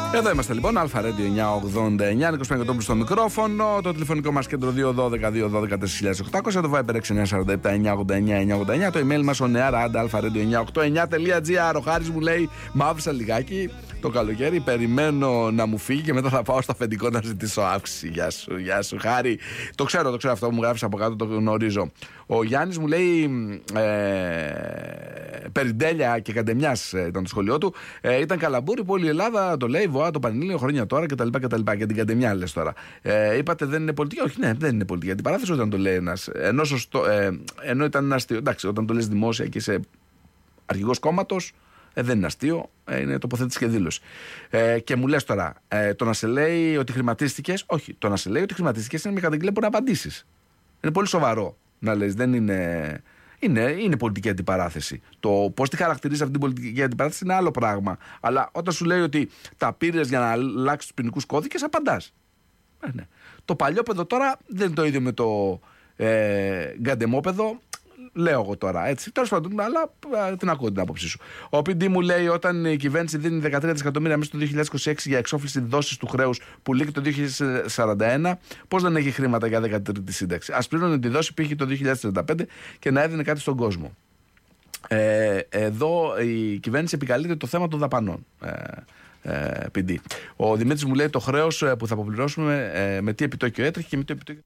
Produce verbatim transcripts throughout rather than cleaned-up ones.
Εδώ είμαστε λοιπόν, Alpha Radio εννιακόσια ογδόντα εννιά, Νίκος Παγκοτόπουλος στο μικρόφωνο, το τηλεφωνικό μας κέντρο δύο ένα δύο δύο ένα δύο τέσσερα χιλιάδες οκτακόσια, το Viber έξι εννιά τέσσερα επτά εννιακόσια ογδόντα εννιά εννιακόσια ογδόντα εννιά, το email μας oneair at alpha radio εννιακόσια ογδόντα εννιά τελεία gr. Ο Χάρης μου λέει, μ' άφησα λιγάκι το καλοκαίρι, περιμένω να μου φύγει και μετά θα πάω στο αφεντικό να ζητήσω αύξηση. Γεια σου, γεια σου Χάρη. Το ξέρω, το ξέρω αυτό, μου γράφεις από κάτω, το γνωρίζω. Ο Γιάννης μου λέει, ε, Περιντέλια και Καντεμιάς ήταν το σχολείο του, ε, ήταν καλαμπούρι που όλη η Ελλάδα το λέει, βοά το Πανελλήνιο χρόνια τώρα κτλ. Και την Καντεμιά λες τώρα. Ε, είπατε δεν είναι πολιτική. Όχι, ναι, δεν είναι πολιτική. Αντιπαράθεση όταν το λέει ένας. Ενώ, σωστό, ε, ενώ ήταν ένα αστείο. Εντάξει, όταν το λες δημόσια και είσαι αρχηγός κόμματος, ε, δεν είναι αστείο, ε, είναι τοποθέτηση και δήλωση. Ε, και μου λες τώρα, ε, το να σε λέει ότι χρηματίστηκες, όχι, το να σε λέει ότι χρηματίστηκες είναι μια καταγγελία που να απαντήσεις. Είναι πολύ σοβαρό να λες, δεν είναι. Είναι, είναι πολιτική αντιπαράθεση. Το πώς τη χαρακτηρίζει αυτή την πολιτική αντιπαράθεση είναι άλλο πράγμα. Αλλά όταν σου λέει ότι τα πήρες για να αλλάξει τους ποινικούς κώδικες, απαντάς. Ε, ναι. Το παλιόπαιδο τώρα δεν είναι το ίδιο με το ε, γκαντεμόπαιδο. Λέω εγώ τώρα, έτσι. Τέλος πάντων, αλλά α, την ακούω την άποψή σου. Ο πι ντι μου λέει, όταν η κυβέρνηση δίνει δεκατρία δισεκατομμύρια μέσα στο δύο χιλιάδες είκοσι έξι για εξόφληση δόσης του χρέους που λύγει το δύο χιλιάδες σαράντα ένα, πώς δεν έχει χρήματα για δεκατρίτη σύνταξη? Ας πλήρωνε τη δόση που είχε το δύο χιλιάδες τριάντα πέντε και να έδινε κάτι στον κόσμο. Ε, εδώ η κυβέρνηση επικαλείται το θέμα των δαπανών. Ε, ε, πι ντι. Ο Δημήτρης μου λέει, το χρέος που θα αποπληρώσουμε ε, με τι επιτόκιο έτρεχε και με τι επιτόκιο.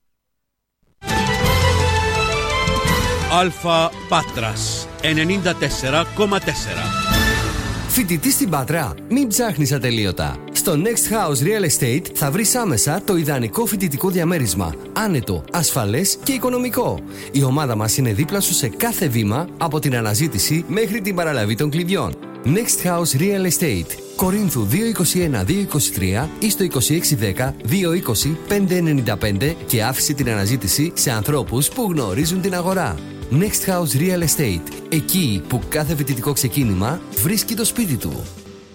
Αλφα Πάτρας ενενήντα τέσσερα κόμμα τέσσερα. Φοιτητής στην Πάτρα, μην ψάχνεις ατελείωτα. Στο Next House Real Estate θα βρεις άμεσα το ιδανικό φοιτητικό διαμέρισμα. Άνετο, ασφαλές και οικονομικό. Η ομάδα μας είναι δίπλα σου σε κάθε βήμα, από την αναζήτηση μέχρι την παραλαβή των κλειδιών. Next House Real Estate. Κορίνθου δύο είκοσι ένα δύο είκοσι τρία ή στο είκοσι έξι δέκα δύο είκοσι πέντε ενενήντα πέντε και άφησε την αναζήτηση σε ανθρώπους που γνωρίζουν την αγορά. Next House Real Estate. Εκεί που κάθε φοιτητικό ξεκίνημα βρίσκει το σπίτι του.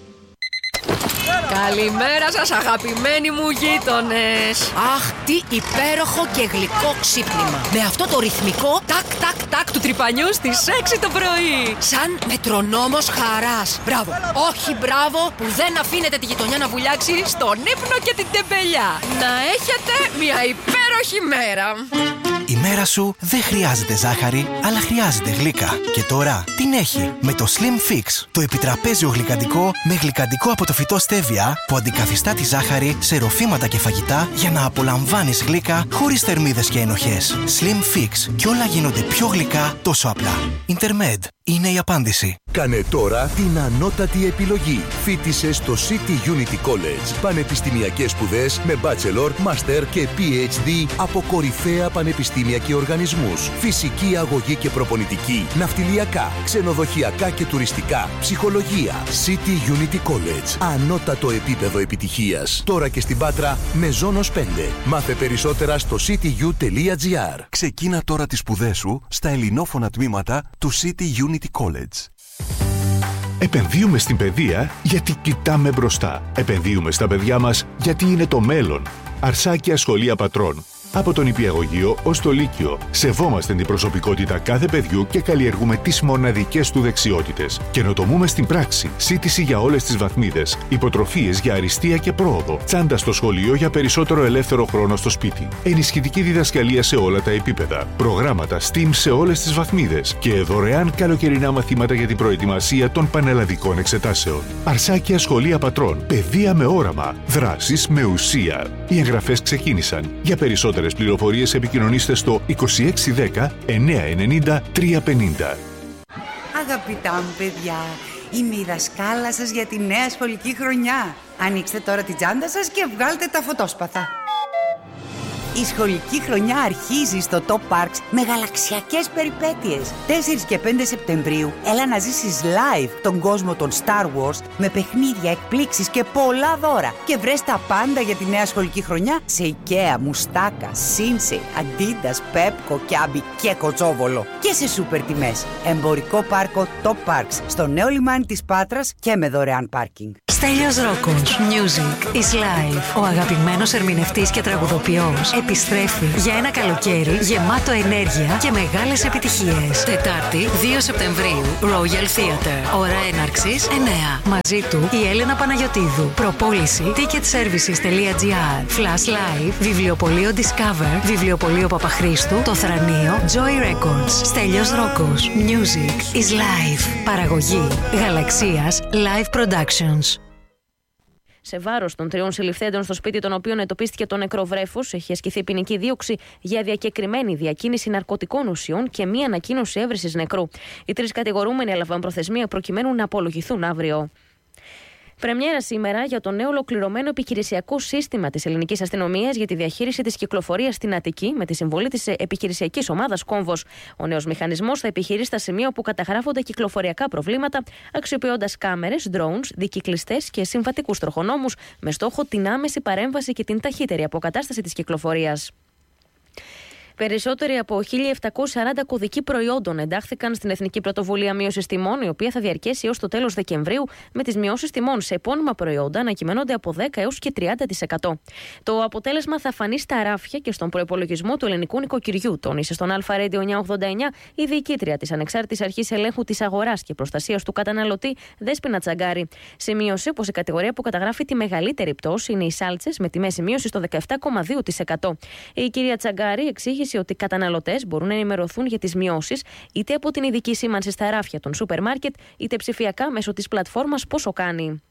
Καλημέρα σας αγαπημένοι μου γείτονες. Αχ, τι υπέροχο και γλυκό ξύπνημα. Με αυτό το ρυθμικό τάκ τάκ τάκ του τρυπανιού στις έξι το πρωί. Σαν μετρονόμος χαράς. Μπράβο, όχι μπράβο που δεν αφήνετε τη γειτονιά να βουλιάξει στον ύπνο και την τεμπελιά. Να έχετε μια υπέροχη μέρα. Η μέρα σου δεν χρειάζεται ζάχαρη, αλλά χρειάζεται γλύκα. Και τώρα την έχει με το Slim Fix, το επιτραπέζιο γλυκαντικό με γλυκαντικό από το φυτό στέβια που αντικαθιστά τη ζάχαρη σε ροφήματα και φαγητά για να απολαμβάνεις γλύκα χωρίς θερμίδες και ενοχές. Slim Fix, κι όλα γίνονται πιο γλυκά τόσο απλά. Intermed είναι η απάντηση. Κάνε τώρα την ανώτατη επιλογή. Φοίτησε στο City Unity College. Πανεπιστημιακές σπουδές με bachelor, master και πι έιτς ντι από κορυφαία πανεπιστήμια και οργανισμούς. Φυσική αγωγή και προπονητική, ναυτιλιακά, ξενοδοχειακά και τουριστικά, ψυχολογία. City Unity College. Ανώτατο επίπεδο επιτυχίας. Τώρα και στην Πάτρα με Ζώνος πέντε. Μάθε περισσότερα στο cityU τελεία gr. Ξεκίνα τώρα τις σπουδές σου στα ελληνόφωνα τμήματα του City Unity College. Επενδύουμε στην παιδεία γιατί κοιτάμε μπροστά. Επενδύουμε στα παιδιά μας γιατί είναι το μέλλον. Αρσάκια Σχολεία Πατρών. Από τον νηπιαγωγείο ως το λύκειο, σεβόμαστε την προσωπικότητα κάθε παιδιού και καλλιεργούμε τις μοναδικές του δεξιότητες. Καινοτομούμε στην πράξη. Σύντηση για όλες τις βαθμίδες. Υποτροφίες για αριστεία και πρόοδο. Τσάντα στο σχολείο για περισσότερο ελεύθερο χρόνο στο σπίτι. Ενισχυτική διδασκαλία σε όλα τα επίπεδα. Προγράμματα STEAM σε όλες τις βαθμίδες. Και δωρεάν καλοκαιρινά μαθήματα για την προετοιμασία των πανελλαδικών εξετάσεων. Αρσάκια Σχολεία Πατρών. Παιδεία με όραμα. Δράσεις με ουσία. Οι εγγραφές ξεκίνησαν. Για περισσότερο πληροφορίες επικοινωνήστε στο είκοσι έξι δέκα εννιακόσια ενενήντα τριακόσια πενήντα. Αγαπητά μου παιδιά, είμαι η δασκάλα σας για τη νέα σχολική χρονιά. Ανοίξτε τώρα την τσάντα σας και βγάλτε τα φωτόσπαθα. Η σχολική χρονιά αρχίζει στο Top Parks με γαλαξιακές περιπέτειες. τέσσερις και πέντε Σεπτεμβρίου έλα να ζήσεις live τον κόσμο των Star Wars με παιχνίδια, εκπλήξεις και πολλά δώρα. Και βρες τα πάντα για τη νέα σχολική χρονιά σε IKEA, Μουστάκα, Σίνσεϊ, Αντίντας, Πέπκο, Κιάμπι και Κοτσόβολο. Και σε σούπερ τιμές. Εμπορικό πάρκο Top Parks στο νέο λιμάνι της Πάτρας και με δωρεάν πάρκινγκ. Στέλιος Ρόκος. Music is life. Ο αγαπημένος ερμηνευτής και τραγουδοποιός επιστρέφει για ένα καλοκαίρι γεμάτο ενέργεια και μεγάλες επιτυχίες. Τετάρτη, δύο Σεπτεμβρίου, Royal Theatre. Ώρα έναρξης εννέα. Μαζί του η Έλενα Παναγιωτίδου. Προπόληση ticketservices.gr. Flash Live. Βιβλιοπωλείο Discover. Βιβλιοπωλείο Παπαχρήστου. Το Θρανείο. Joy Records. Στέλιος Ρόκος. Music is life. Παραγωγή Γαλαξίας Live Productions. Σε βάρος των τριών συλληφθέντων στο σπίτι των οποίων εντοπίστηκε το νεκρό βρέφος, έχει ασκηθεί ποινική δίωξη για διακεκριμένη διακίνηση ναρκωτικών ουσιών και μία ανακοίνωση έβρεσης νεκρού. Οι τρεις κατηγορούμενοι έλαβαν προθεσμία προκειμένου να απολογηθούν αύριο. Πρεμιέρα σήμερα για το νέο ολοκληρωμένο επιχειρησιακό σύστημα της ελληνικής αστυνομίας για τη διαχείριση της κυκλοφορίας στην Αττική με τη συμβολή της επιχειρησιακής ομάδας Κόμβος. Ο νέος μηχανισμός θα επιχειρεί στα σημεία όπου καταγράφονται κυκλοφοριακά προβλήματα, αξιοποιώντας κάμερες, drones, δικυκλιστές και συμβατικούς τροχονόμους, με στόχο την άμεση παρέμβαση και την ταχύτερη αποκατάσταση της κυκλοφορίας. Περισσότεροι από χίλια επτακόσια σαράντα κωδικοί προϊόντων εντάχθηκαν στην Εθνική Πρωτοβουλία Μείωσης Τιμών, η οποία θα διαρκέσει έως το τέλος Δεκεμβρίου, με τις μειώσεις τιμών σε επώνυμα προϊόντα να κυμαίνονται από δέκα έως και τριάντα τοις εκατό. Το αποτέλεσμα θα φανεί στα ράφια και στον προϋπολογισμό του ελληνικού νοικοκυριού, τόνισε στον Αλφα Radio εννιακόσια ογδόντα εννιά η διοικήτρια της Ανεξάρτητης Αρχής Ελέγχου της Αγοράς και Προστασίας του Καταναλωτή, Δέσποινα Τσαγκάρη. Σημείωσε πως η κατηγορία που καταγράφει τη μεγαλύτερη πτώση είναι οι σάλτσες, με τη μέση μείωση στο δεκαεπτά κόμμα δύο τοις εκατό. Η κυρία Τσαγκάρη εξήγησε ότι οι καταναλωτές μπορούν να ενημερωθούν για τις μειώσεις είτε από την ειδική σήμανση στα ράφια των σούπερ μάρκετ, είτε ψηφιακά μέσω της πλατφόρμας Πόσο Κάνει.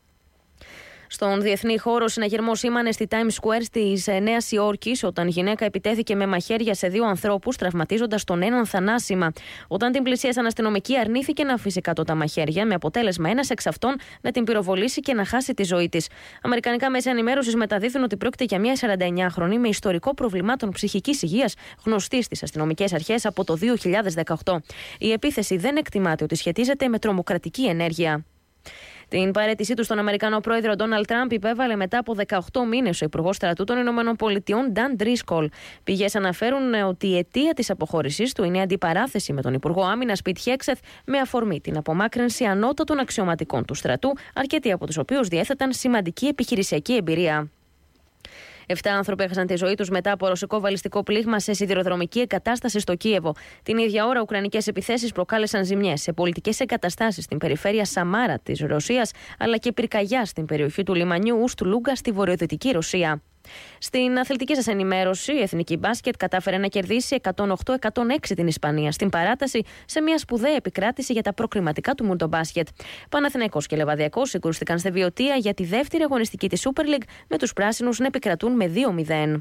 Στον διεθνή χώρο, συναγερμό σήμανε στη Times Square της Νέας Υόρκης όταν γυναίκα επιτέθηκε με μαχαίρια σε δύο ανθρώπους, τραυματίζοντας τον έναν θανάσιμα. Όταν την πλησίασαν αστυνομικοί, αρνήθηκε να αφήσει κάτω τα μαχαίρια, με αποτέλεσμα ένας εξ αυτών να την πυροβολήσει και να χάσει τη ζωή της. Αμερικανικά μέσα ενημέρωσης μεταδίδουν ότι πρόκειται για μια σαρανταεννιάχρονη με ιστορικό προβλημάτων ψυχικής υγείας, γνωστή στις αστυνομικές αρχές από το δύο χιλιάδες δεκαοκτώ. Η επίθεση δεν εκτιμάται ότι σχετίζεται με τρομοκρατική ενέργεια. Την παραίτησή του στον Αμερικανό πρόεδρο Ντόναλντ Τραμπ υπέβαλε μετά από δεκαοκτώ μήνες ο Υπουργός Στρατού των Ηνωμένων Πολιτειών, Νταν Ντρίσκολ. Πηγές αναφέρουν ότι η αιτία της αποχώρησής του είναι η αντιπαράθεση με τον Υπουργό Άμυνας Πιτ Χέξεθ, με αφορμή την απομάκρυνση ανώτατων αξιωματικών του στρατού, αρκετοί από τους οποίους διέθεταν σημαντική επιχειρησιακή εμπειρία. Επτά άνθρωποι έχασαν τη ζωή τους μετά από ρωσικό βαλιστικό πλήγμα σε σιδηροδρομική εγκατάσταση στο Κίεβο. Την ίδια ώρα, ουκρανικές επιθέσεις προκάλεσαν ζημιές σε πολιτικές εγκαταστάσεις στην περιφέρεια Σαμάρα της Ρωσίας, αλλά και πυρκαγιά στην περιοχή του λιμανιού Ουστ-Λούγκα στη βορειοδυτική Ρωσία. Στην αθλητική σας ενημέρωση, η Εθνική Μπάσκετ κατάφερε να κερδίσει εκατόν οκτώ εκατόν έξι την Ισπανία στην παράταση σε μια σπουδαία επικράτηση για τα προκριματικά του Μουντομπάσκετ. Παναθηναϊκός και Λεβαδιακός συγκρούστηκαν στη Βιωτία για τη δεύτερη αγωνιστική της Super League, με τους πράσινους να επικρατούν με δύο μηδέν.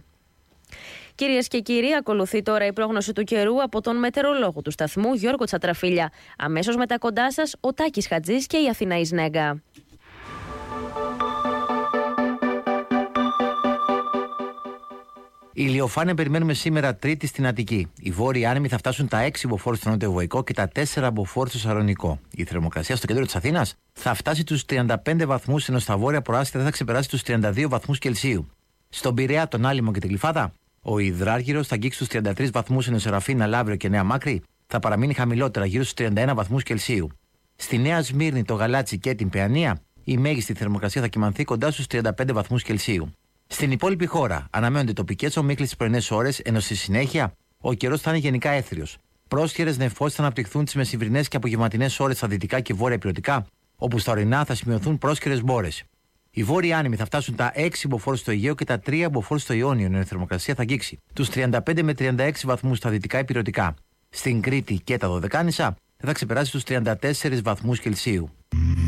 Κυρίες και κύριοι, ακολουθεί τώρα η πρόγνωση του καιρού από τον μετεωρολόγο του σταθμού Γιώργο Τσατραφίλια. Αμέσως μετά κοντά σας ο Τάκης Χατζής και η Αθηνά Ισνέγκα. Ηλιοφάνεια περιμένουμε σήμερα Τρίτη στην Αττική. Οι βόρειοι άνεμοι θα φτάσουν τα έξι μποφόρ στο νότιο-βορραϊκό και τα τέσσερα μποφόρ στο Σαλονικό. Η θερμοκρασία στο κέντρο της Αθήνας θα φτάσει τους τριάντα πέντε βαθμούς, ενώ στα βόρεια προάστια δεν θα ξεπεράσει τους τριάντα δύο βαθμούς Κελσίου. Στον Πειραιά, τον Άλυμο και τη Γλυφάδα, ο υδράργυρος θα αγγίξει τους τριάντα τρεις βαθμούς, ενώ Σεραφίνα, Λαύριο και Νέα Μάκρη θα παραμείνει χαμηλότερα, γύρω στους τριάντα ένα βαθμούς Κελσίου. Στη Νέα Σμύρνη, το Γαλάτσι και την Παιανία, η μέγιστη θερμοκρασία θα κυμανθεί κοντά στους τριάντα πέντε βαθμούς Κελσίου. Στην υπόλοιπη χώρα αναμένονται τοπικές ομίχλες τις πρωινές ώρες, ενώ στη συνέχεια ο καιρός θα είναι γενικά έθριος. Πρόσχερες νεφώσεις θα αναπτυχθούν τις μεσημβρινές και απογευματινές ώρες στα δυτικά και βόρεια υπηρετικά, όπου στα ορεινά θα σημειωθούν πρόσχερες μπόρες. Οι βόρειοι άνεμοι θα φτάσουν τα έξι μποφόρ στο Αιγαίο και τα τρία μποφόρ στο Ιόνιο, ενώ η θερμοκρασία θα αγγίξει τους τριάντα πέντε με τριάντα έξι βαθμούς στα δυτικά υπηρετικά. Στην Κρήτη και τα Δωδεκάνησα θα ξεπεράσει τους τριάντα τέσσερις βαθμούς Κελσίου.